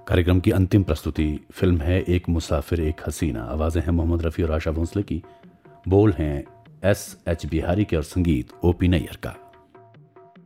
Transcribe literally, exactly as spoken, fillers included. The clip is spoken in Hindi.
कार्यक्रम की अंतिम प्रस्तुति फिल्म है एक मुसाफिर एक हसीना। आवाज़ें हैं मोहम्मद रफ़ी और आशा भोंसले की, बोल हैं एस एच बिहारी के और संगीत ओ पी नैयर का।